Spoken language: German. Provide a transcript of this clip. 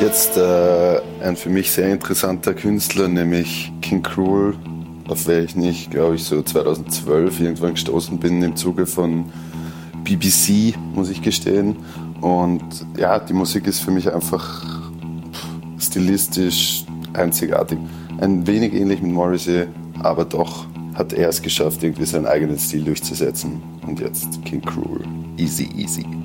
Jetzt ein für mich sehr interessanter Künstler, nämlich King Krule, auf welchen ich, glaube ich, so 2012 irgendwann gestoßen bin im Zuge von BBC, muss ich gestehen. Und ja, die Musik ist für mich einfach stilistisch einzigartig. Ein wenig ähnlich mit Morrissey, aber doch hat er es geschafft, irgendwie seinen eigenen Stil durchzusetzen. Und jetzt King Krule, easy, easy.